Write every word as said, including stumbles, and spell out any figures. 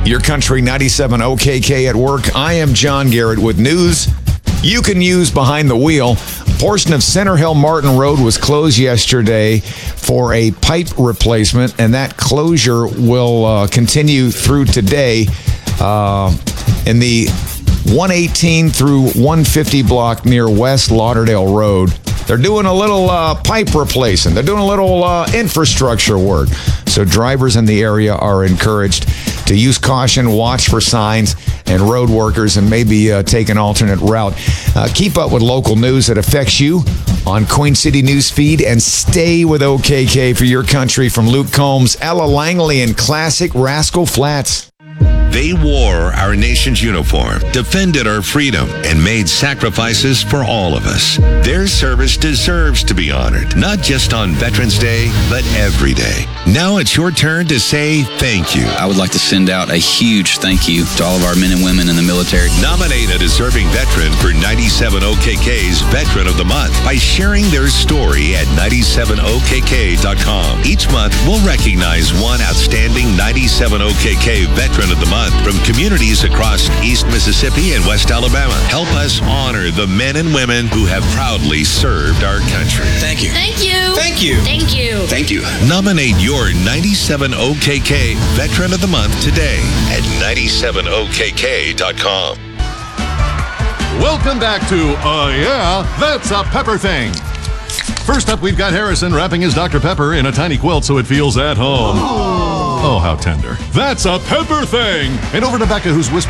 Your Country ninety-seven O K K at work. I am John Garrett with news you can use behind the wheel. A portion of Center Hill Martin Road was closed yesterday for a pipe replacement, and that closure will uh, continue through today uh, in the one eighteen through one fifty block near West Lauderdale Road. They're doing a little uh, pipe replacing. They're doing a little uh, infrastructure work. So drivers in the area are encouraged to use caution, watch for signs and road workers, and maybe uh, take an alternate route. Uh, keep up with local news that affects you on Queen City News Feed, and stay with O K K for Your Country from Luke Combs, Ella Langley, and classic Rascal Flatts. They wore our nation's uniform, defended our freedom, and made sacrifices for all of us. Their service deserves to be honored, not just on Veterans Day, but every day. Now it's your turn to say thank you. I would like to send out a huge thank you to all of our men and women in the military. Nominate a deserving veteran for ninety-seven O K K's Veteran of the Month by sharing their story at ninety-seven O K K dot com. Each month, we'll recognize one outstanding ninety-seven O K K Veteran of the Month from communities across East Mississippi and West Alabama. Help us honor the men and women who have proudly served our country. Thank you. Thank you. Thank you. Thank you. Thank you. Nominate your ninety-seven O K K Veteran of the Month today at ninety-seven O K K dot com. Welcome back to Uh Yeah, That's a Pepper Thing. First up, we've got Harrison wrapping his Doctor Pepper in a tiny quilt so it feels at home. Oh, how tender. That's a Pepper Thing. And over to Becca, who's whispering